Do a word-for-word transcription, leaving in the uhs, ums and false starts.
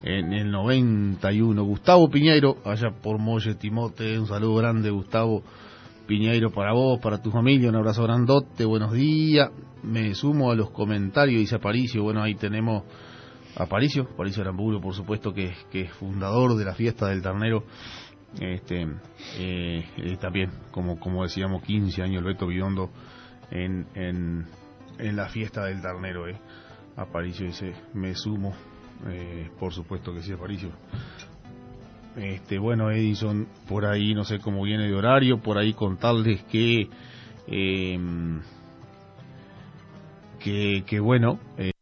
en el noventa y uno. Gustavo Piñeiro, allá por Molle Timote, un saludo grande, Gustavo Piñeiro, para vos, para tu familia, un abrazo grandote, buenos días. Me sumo a los comentarios, dice Aparicio. Bueno, ahí tenemos a Aparicio, Aparicio Arambulo, por supuesto, que, que es fundador de la fiesta del ternero. Este, eh, eh, también, como como decíamos, quince años el Beto Bidondo en, en, en la fiesta del ternero. Eh. Aparicio dice, me sumo, eh, por supuesto que sí, Aparicio. Este, bueno, Edison, por ahí no sé cómo viene de horario, por ahí contarles que eh, que, que bueno, eh,